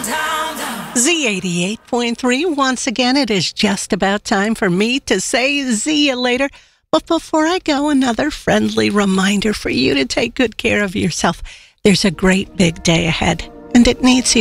Z88.3. Once again, it is just about time for me to say see you later. But before I go, another friendly reminder for you to take good care of yourself. There's a great big day ahead, and it needs you.